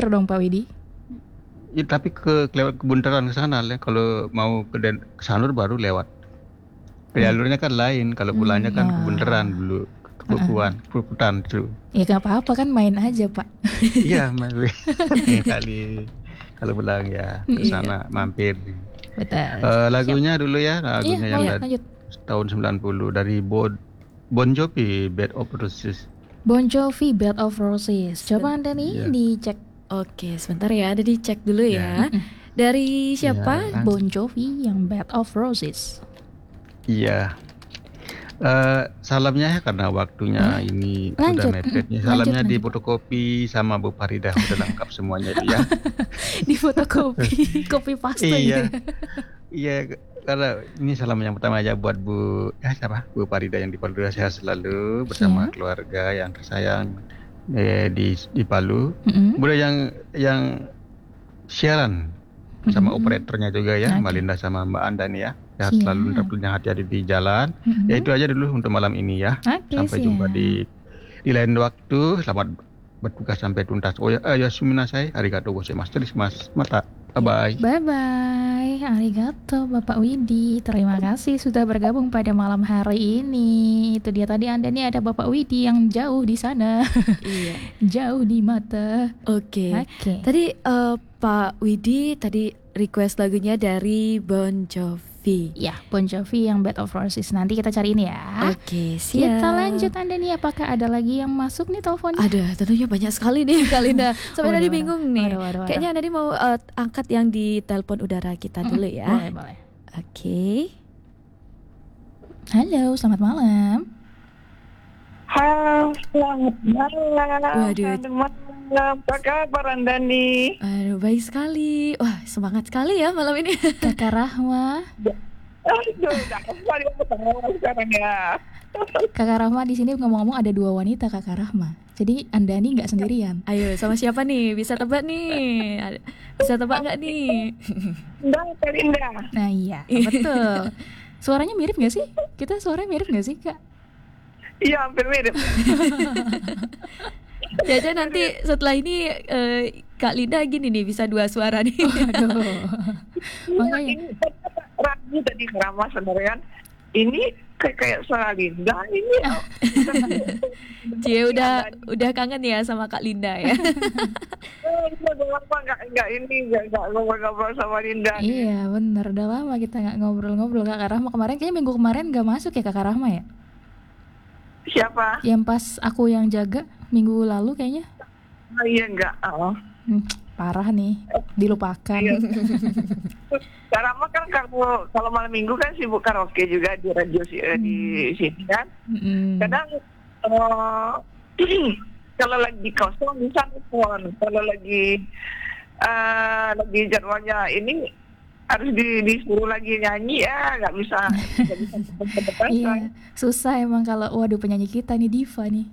mampir dong Pak Widi. Ya, tapi lewat Kebunteran ke sana lah. Kalau mau ke Sanur baru lewat. Jalurnya kan lain. Kalau pulangnya kan Kebunteran dulu. Kepukuan itu. Ya gak apa-apa kan, main aja Pak. Iya, Mas. Kali kalau pulang ya ke sana mampir. Betul. Lagunya dulu ya, lagunya yang lanjut. tahun 90 dari Bon Jovi, Bed of Roses. Bon Jovi, Bed of Roses. Coba Anda nih dicek. Oke, sebentar ya, ada dicek dulu ya. Dari siapa? Bon Jovi yang Bed of Roses. Iya. Salamnya ya karena waktunya ini udah mepetnya. Salamnya di fotokopi sama Bu Farida, udah lengkap semuanya itu ya. Di fotokopi, copy paste. Iya, karena ini salam yang pertama aja buat Bu Farida yang di Palu, sehat selalu bersama keluarga yang tersayang di Palu. Kemudian yang siaran sama operatornya juga ya, Mbak Linda sama Mbak Andani ya. Ya selalu punya hati-hati di jalan. Ya itu aja dulu untuk malam ini ya. Sampai jumpa di lain waktu. Selamat bertugas sampai tuntas. Oh ya, suminasai, arigatou gozaimasu. Mas mata. Bye-bye. Bye-bye. Arigato Bapak Widi. Terima kasih sudah bergabung pada malam hari ini. Itu dia tadi Anda nih, ada Bapak Widi yang jauh di sana. Iya. Jauh di mata. Oke. Tadi Pak Widi tadi request lagunya dari Bon Jovi. Ya, Bon Jovi yang Bed of Roses. Nanti kita cari ini ya. Oke, siap. Kita lanjut Anda nih, apakah ada lagi yang masuk nih teleponnya? Ada, tentunya banyak sekali nih Kak Linda. Sampai tadi bingung nih. Waduh. Kayaknya Anda nih mau angkat yang di telepon udara kita dulu ya. Boleh. Oke. Halo, selamat malam. Halo, selamat malam. Waduh. Apa kabar Anda nih? Aduh, baik sekali. Wah, semangat sekali ya malam ini. Kakak Rahma. Aduh, sekarang ya. Kakak Rahma di sini ngomong-ngomong ada 2 wanita Kakak Rahma. Jadi Anda nih nggak sendirian. Ayo, sama siapa nih? Bisa tebak nih? Bisa tebak nggak nih? Linda. Nah iya, betul. Suaranya mirip nggak sih? Kita suaranya mirip nggak sih Kak? Iya, hampir mirip. Jaja nanti setelah ini Kak Linda gini nih, bisa 2 suara nih. Aduh. Makanya Ini ragu tadi Rama sebenarnya. Ini kayak suara Linda ini. Cie udah kangen ya sama Kak Linda ya. Udah lama nggak ngobrol sama Linda. iya bener, udah lama kita nggak ngobrol-ngobrol. Kakak Rahma kemarin, kayaknya minggu kemarin nggak masuk ya Kakak Rahma ya? Siapa? Yang pas aku yang jaga minggu lalu kayaknya. Iya enggak. Parah nih, dilupakan. Iya. Karena kan kalau malam minggu kan sibuk karaoke juga di radio di sini kan. Kadang kalau lagi kosong bisa telepon. Kalau lagi jadwalnya ini harus disuruh lagi nyanyi ya, nggak bisa Iya, susah emang kalau waduh penyanyi kita nih diva nih.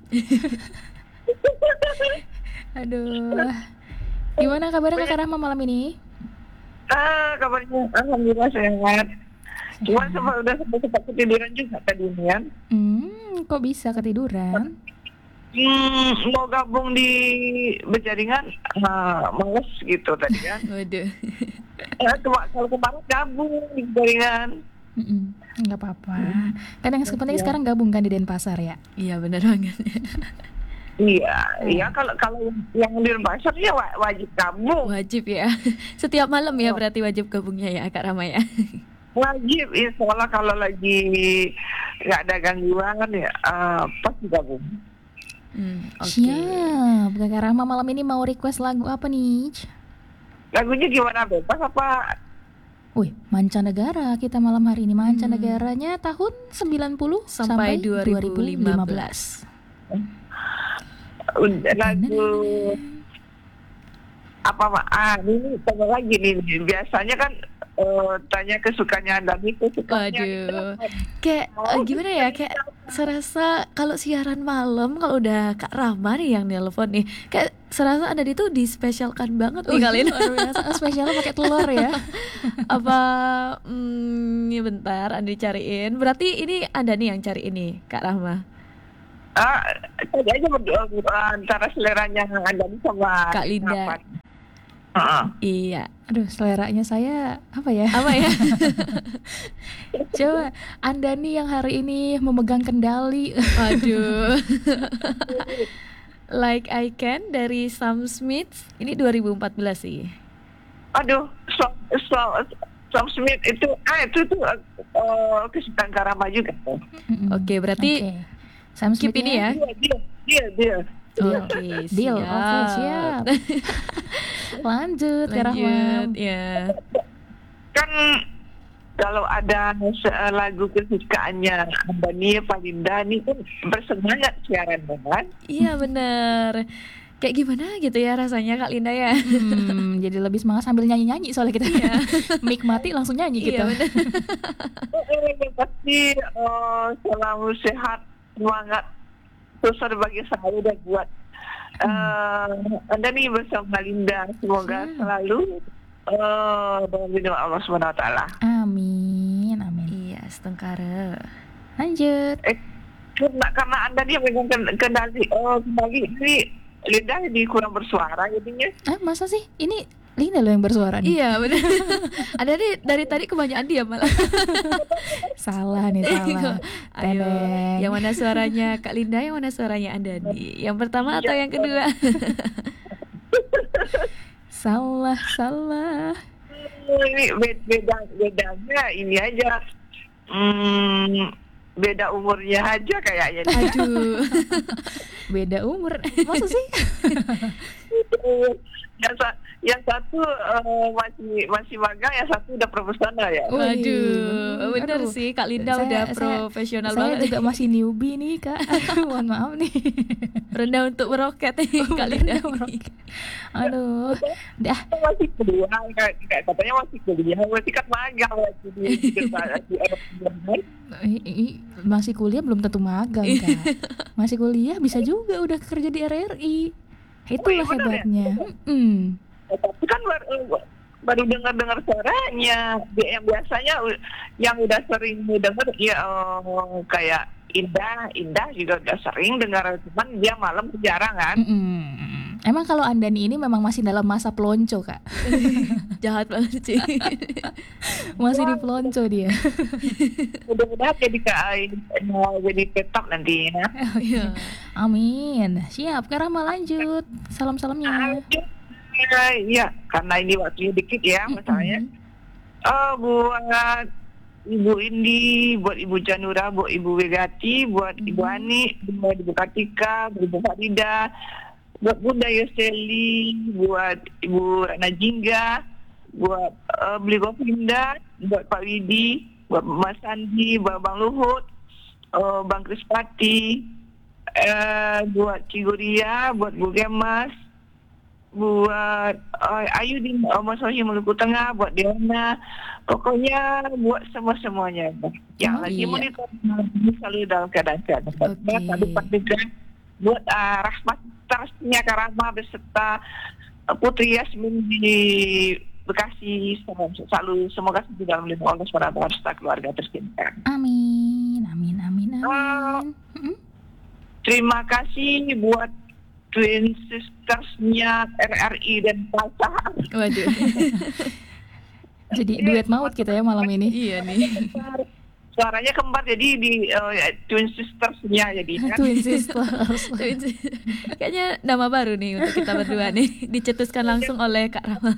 Aduh. Gimana kabarnya Kak Rahma malam ini? Kabarnya alhamdulillah sehat. Cuma udah sempat ketiduran juga tadi kan. Kok bisa ketiduran? Mau gabung di berjaringan males gitu tadi kan. Waduh. Cuma kalau kemarin gabung di jaringan. Nggak apa-apa. Kan yang penting sekarang gabung kan di Denpasar ya. Iya benar banget. Iya kalau yang di Denpasar ya wajib gabung. Wajib ya. Setiap malam ya berarti wajib gabungnya ya Kak Rama ya. Wajib ya, soalnya kalau lagi nggak ada gangguan ya pasti gabung. Siap. Kakak Rahma malam ini mau request lagu apa nih? Lagunya gimana, bebas apa? Wih, mancanegara kita malam hari ini. Mancanegaranya tahun 90 sampai 2015. Lagu apa ini tanya lagi nih. Biasanya kan tanya kesukanya Anda itu sukanya. Waduh. Kayak gimana ya? Kayak serasa kalau siaran malam kalau udah Kak Rahma nih yang nelpon nih, kayak serasa Anda itu dispesialkan banget nih kali ini. Spesialnya pakai telur ya. Apa ya bentar Anda dicariin. Berarti ini Anda nih yang cari ini Kak Rahma. Tadi aja berdoa antara seleranya Anda sama Kak Linda. Heeh. Iya. Aduh, seleranya saya apa ya? Apa ya? Coba Anda nih yang hari ini memegang kendali. Aduh. Like I Can dari Sam Smith. Ini 2014 sih. Aduh, Sam Smith itu kesukaan Karama juga. Oke, berarti Oke. Sam skip Smith ini ya. Dia. Oke, Deal. Oke, siap. Lanjut, Kak Rahma. Lanjut, ya. Kan kalau ada lagu kesukaannya Andani Palinda ini kan bersemangat siaran kan? Iya bener. Kayak gimana gitu ya rasanya Kak Linda ya. Jadi lebih semangat sambil nyanyi-nyanyi soalnya kita. Mic mati langsung nyanyi Iya gitu. bener. Pasti selalu sehat, semangat, sukses bagi saya dan buat Andani bersama Linda. Semoga selalu dalam lindungan Allah SWT. Amin, amin. Iya, setengkara. Lanjut. Karena Anda dia megang kendali ini Linda jadi kurang bersuara jadinya. Masa sih? Ini Linda loh yang bersuara nih. Iya bener. Ada nih dari tadi kebanyakan dia malah. Salah nih, salah. Ayo, Tadeng. yang mana suaranya Kak Linda, yang mana suaranya Andani? Yang pertama atau yang kedua? Salah. Ini bedanya ini aja. Beda umurnya aja kayaknya. Aduh. Beda umur. Masa sih? Yang satu masih magang, yang satu udah profesional ya. Waduh, bener Aduh. sih Kak Linda udah profesional Saya banget. juga masih newbie nih, Kak. Mohon maaf nih. Rendah untuk meroket nih Kak Linda. Aduh. Dah. Masih kuliah, katanya masih kuliah, masih kan magang lagi Masih kuliah belum tentu magang, Kak. Masih kuliah bisa juga udah kerja di RRI. Itulah hebatnya. Tapi kan baru dengar suaranya. Yang biasanya yang udah sering dengar ya kayak Indah juga udah sering dengar, cuman dia malam jarang kan. Emang kalau Andani ini memang masih dalam masa pelonco, Kak. Jahat banget sih. Masih di pelonco dia. Mudah-mudahan jadi tetap nanti ya. Amin. Siap, Kak Rahma lanjut. Salam-salamnya. Iya, karena ini waktunya dikit ya masalahnya. Buat Ibu Indi, buat Ibu Janura, buat Ibu Wegati, buat Ibu Ani, buat Ibu Katika, buat Ibu Farida, buat Bunda Yoseli, buat Ibu Rana Jingga, buat Beli Govinda, buat Pak Widi, buat Mas Sandi, buat Bang Luhut, Bang Krispati, buat Ciguria, buat Bu Gemas, buat Ayu di Mas Sohi Maluku Tengah, buat Diana, pokoknya buat semuanya yang lagi monitor selalu dalam keadaan sehat. Buat Rahmat Tarasnya Karama beserta Putri Yasmin di Bekasi, selalu semoga di dalam lindungan Allah SWT beserta keluarga tercinta. Amin. Terima kasih buat Twin Sisters-nya RRI dan Palsa. Waduh. Jadi duet maut kita ya malam ini. Iya nih. Suaranya kembar jadi di Twin Sisters-nya jadi kan. Twin Sisters. Kayaknya nama baru nih untuk kita berdua nih. Dicetuskan langsung oleh Kak Rahma.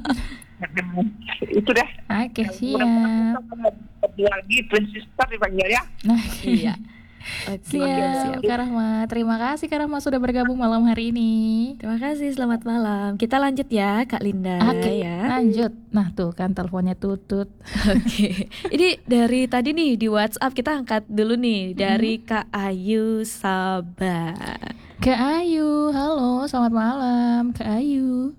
Itu deh. Oke, siap. Lagi Twin Sister dipanggil ya. Iya. Siap, Kak Rahma. Terima kasih Kak Rahma sudah bergabung malam hari ini. Terima kasih, selamat malam. Kita lanjut ya Kak Linda. Oke, ya. lanjut. Nah tuh kan teleponnya tutut. Oke. Ini dari tadi nih di WhatsApp kita angkat dulu nih dari Kak Ayu Sabah. Kak Ayu, halo, selamat malam Kak Ayu.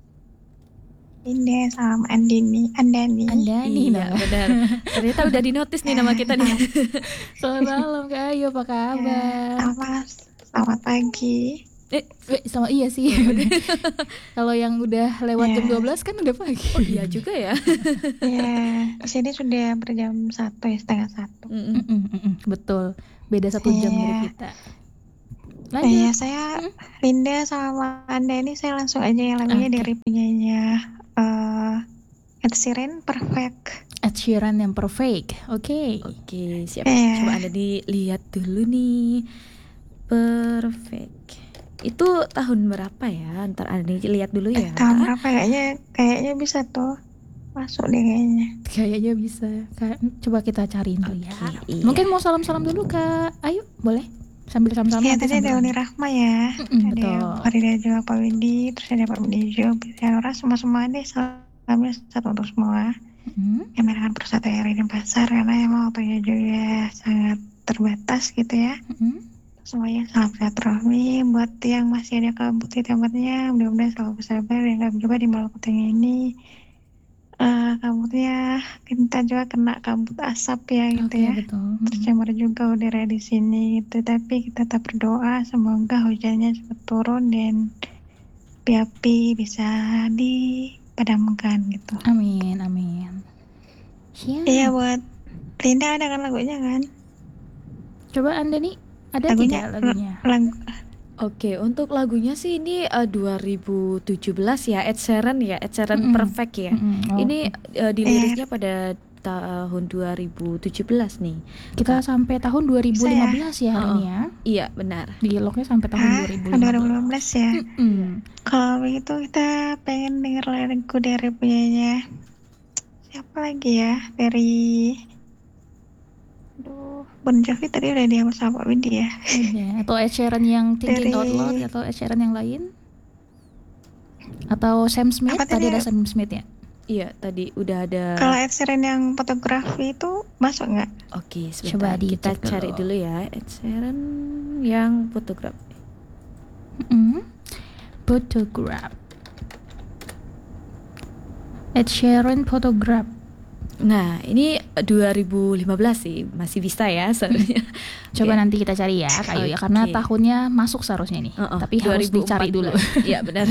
Ini sama Andani. Iya benar. Ternyata udah dinotis nih nama kita nih. Selamat malam Kak Ayu, apa kabar? Selamat pagi. Iya sih. Kalau yang udah lewat jam 12 kan udah pagi. Oh iya juga ya. Ya, sini sudah berjam 1 ya, setengah 1. Betul, beda 1 jam dari kita. Lanjut. Saya Linda sama Anda ini saya langsung aja yang lagunya Oke. dari penyanyi Ed Sheeran, Perfect. Ed Sheeran yang Perfect. Oke. Oke, siap. Iya. Coba Anda dilihat dulu nih. Perfect. Itu tahun berapa ya? Ntar Anda lihat dulu ya. Tahun berapa kayaknya bisa tuh masuk deh kayaknya. Kayaknya bisa. Coba kita cariin dulu ya. Oke, iya. Mungkin mau salam-salam dulu Kak. Ayo, boleh? Sambil sama-sama. Iya, nanti tadi ada sambil- Uni Rahma ya. Ada betul. Farida juga, Pak Widi, terus ada Pak Benijo, Nora, semua deh. Salamnya satu untuk semua. Yang merahkan persatu RI dan pasar karena emang waktunya juga sangat terbatas gitu ya. Semuanya salam silaturahmi buat yang masih ada kabut di tempatnya, mudah-mudahan selalu bersabar dan gak mencoba di Maluku Tengah ini. Kabutnya kita juga kena kabut asap ya gitu Oke, ya. betul. Tercemar juga udara di sini gitu, tapi kita tetap berdoa semoga hujannya cepat turun dan api bisa dipadamkan gitu. Amin, amin. Siap. Iya, buat Linda ada kan lagunya kan? Coba Anda nih ada Lagunya, tidak lagunya? Oke, untuk lagunya sih ini 2017 ya, Ed Sheeran ya, Ed Sheeran Mm-mm. Perfect ya. Oh, Ini di liriknya pada tahun 2017 nih. kita sampai tahun 2015 ya hari Oh. ini ya. Iya, benar. Di lognya sampai tahun 2015. 2015 ya. Mm-mm. Kalau begitu kita pengen denger lagu dari penyanyi siapa lagi ya? Dari Bon Jovi tadi udah dia sama Pak Widi ya. Udah. Atau Ed Sheeran yang Thinking Dari- Out Loud atau Ed Sheeran yang lain? Atau Sam Smith? Apa Tadi tadi? ada Sam Smith ya? Iya, tadi udah ada. Kalau Ed Sheeran yang fotografi itu masuk nggak? Oke, Coba sebentar kita dicek cari dulu. dulu ya, Ed Sheeran yang fotografi. Photograph. Ed Sheeran Photograph. Nah, ini 2015 sih, masih bisa ya seharusnya. Coba Oke. nanti kita cari ya Kayu ya, karena Oke. tahunnya masuk seharusnya nih. Tapi harus 2014. dicari dulu. Iya, benar.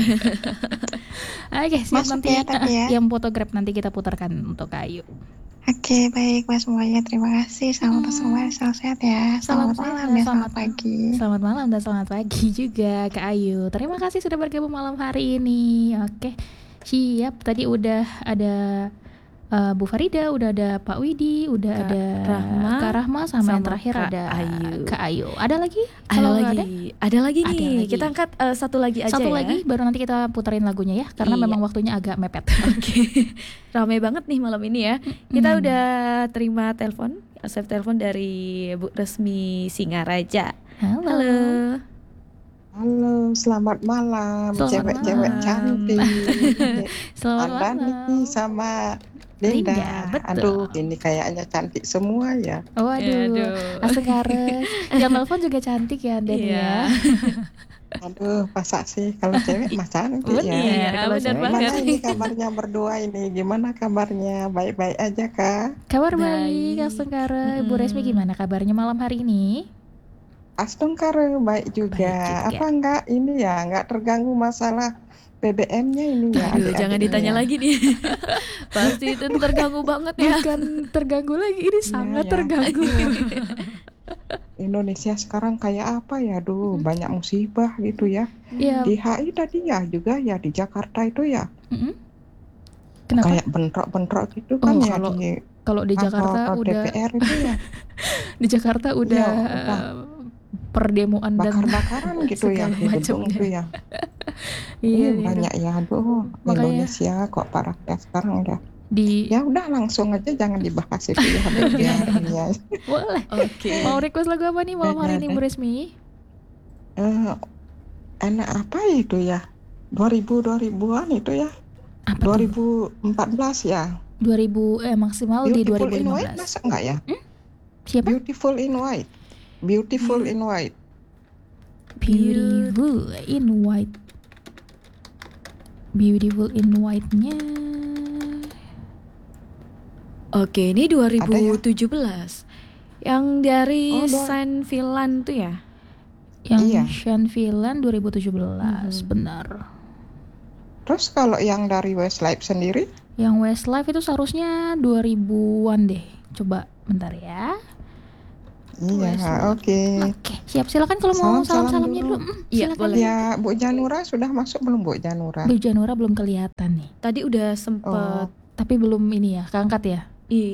Oke, siap Masuk nanti ya, tapi ya. yang Photograph nanti kita putarkan untuk Kayu. Oke, baik Mas semuanya, terima kasih. Selamat semua, selamat sehat ya. Salam Selamat malam sehat, dan selamat selamat pagi. Selamat malam dan selamat pagi juga Kak Ayu. Terima kasih sudah bergabung malam hari ini. Oke, siap. Tadi udah ada Bu Farida, udah ada Pak Widi, udah Kak ada Rahma, Kak Rahma, sama yang sama terakhir Kak ada Ayu. Kak Ayu. Ada lagi? Ada Kalau nggak lagi. Ada lagi Ada nih. lagi. Kita angkat satu lagi aja satu ya. lagi, baru nanti kita puterin lagunya ya, karena Iya. memang waktunya agak mepet. Oke. Ramai banget nih malam ini ya. Kita udah terima telepon, accept telepon dari Bu Resmi Singaraja. Halo. Halo. Halo, selamat malam, Selamat cewek-cewek malam. cantik. Selamat Anda malam. Niki sama Linda. Linda, betul. Aduh, ini kayaknya cantik semua ya. Waduh, Asengkares. Yang telepon juga cantik ya Anda nih Iya. ya. Aduh, masa sih kalau cewek mah cantik Bener, ya. Iya, kalau benar cewek. banget. Gimana ini kabarnya berdua ini? Gimana kabarnya? Baik-baik aja kah? Kabar Baik. baik, Asengkara. Ibu Mm-mm. Resmi gimana kabarnya malam hari ini? Astungkar baik juga. Baik juga. Apa enggak ini ya? Enggak terganggu masalah BBM-nya ini ya? Aduh, jangan adik-adiknya ditanya ya? lagi nih. Pasti itu terganggu banget ya. Bukan terganggu lagi, ini sangat ya. terganggu. Indonesia sekarang kayak apa ya? Duh, banyak musibah gitu ya. Iya. Di HI tadi ya juga ya di Jakarta itu ya Mm-mm. Kenapa? kayak bentrok-bentrok gitu kan Oh, ya kalau di Kalau di Jakarta kantor udah DPR itu ya di Jakarta udah Iya, udah. perdemoan dan bakar-bakaran gitu ya segala di gedung macamnya. itu ya. iya, Banyak ya, aduh Makanya- Indonesia kok parah ya sekarang ya. di Ya udah langsung aja jangan dibahas itu ya biar ini ya. boleh. Oke. Mau request lagu apa nih malam hari ini Bu Resmi? Enak apa itu ya? 2000-2000-an itu ya. Apa tuh? 2014 ya. 2000 maksimal di Beautiful in White 2015. masa enggak ya? Siapa? Beautiful in White. Beautiful in White. Beautiful in White. Beautiful in White-nya. Oke, ini 2017. Yang dari Oh, Saint Villan tuh ya? Yang Iya. Sean Villan 2017, benar. Terus kalau yang dari Westlife sendiri? Yang Westlife itu seharusnya 2000-an deh. Coba bentar ya. Iya, oke. Oke, siap. Silakan kalau mau salam-salamnya dulu. Iya, Silakan. boleh. Ya, Bu Janura sudah masuk belum Bu Janura? Bu Janura belum kelihatan nih. Tadi udah sempet Tapi belum ini ya, keangkat ya?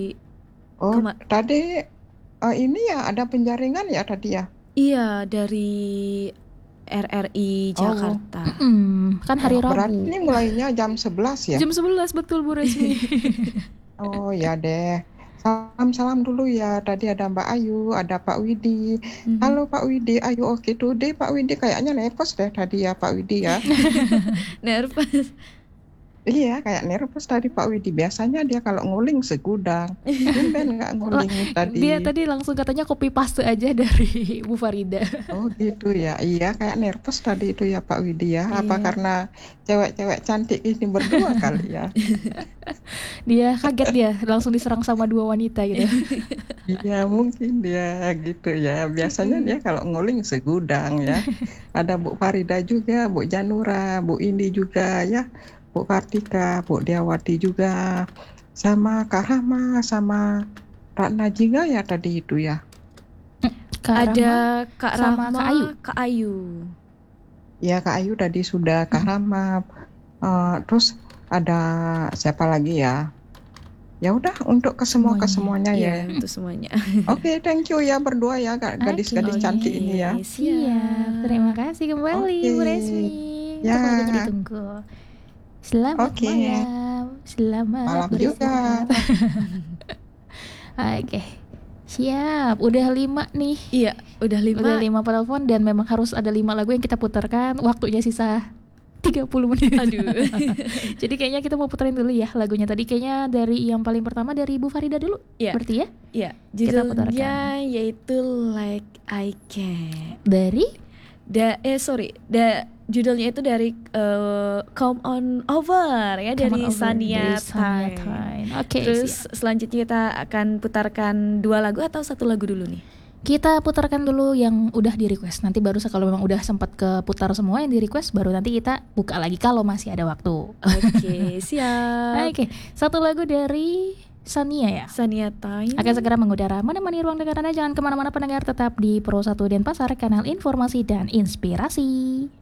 Tadi ini ya ada penjaringan ya tadi ya? Iya, dari RRI Jakarta. Kan hari Rabu. Berarti ini mulainya jam 11 ya? Jam 11 betul Bu Resmi. Oh ya deh. Salam dulu ya. Tadi ada Mbak Ayu, ada Pak Widi. Halo Pak Widi, Ayu oke today Pak Widi kayaknya nervous deh tadi ya Pak Widi ya. Nervous. Iya, kayak nervous tadi Pak Widi. Biasanya dia kalau nguling segudang. Tumben nggak nguling tadi. Dia tadi langsung katanya copy paste aja dari Bu Farida. Oh gitu ya. Iya, kayak nervous tadi itu ya Pak Widi ya. Apa karena cewek-cewek cantik ini berdua kali ya? Dia kaget dia, langsung diserang sama dua wanita gitu. Iya, mungkin dia gitu ya. Biasanya dia kalau nguling segudang ya. Ada Bu Farida juga, Bu Janura, Bu Indi juga ya. Bu Kartika, Bu Diawati juga, sama Kak Rahma, sama Ratna Jingga ya tadi itu ya. Ada Kak sama Rahma, Kak Ayu. Kak Ayu. Ya Kak Ayu tadi sudah, Kak Rahma. Terus ada siapa lagi ya? Ya udah untuk kesemuanya ya. Untuk semuanya. Oke, thank you ya berdua ya gadis-gadis cantik ini ya. Siap. Terima kasih kembali Bu Resmi. Ya. Tunggu ditunggu. Selamat malam. Selamat malam juga. Oke. Siap. Udah 5 nih. Iya, udah 5. Udah 5 penelpon dan memang harus ada 5 lagu yang kita putarkan. Waktunya sisa 30 menit. Aduh. Jadi kayaknya kita mau puterin dulu ya lagunya. Tadi kayaknya dari yang paling pertama dari Bu Farida dulu. Iya. Berarti ya? Iya, Kita putarkan. judulnya yaitu Like I Can. Dari Judulnya itu dari Come On Over ya, dari Shania Twain. Oke, terus selanjutnya kita akan putarkan 2 lagu atau 1 lagu dulu nih? Kita putarkan dulu yang udah di request. Nanti baru kalau memang udah sempat keputar semua yang di request, baru nanti kita buka lagi kalau masih ada waktu. Oke, siap. Oke, 1 lagu dari Shania ya. Shania Twain akan segera mengudara menemani ruang dengar Anda. Jangan kemana-mana pendengar, tetap di Pro 1 Denpasar, kanal informasi dan inspirasi.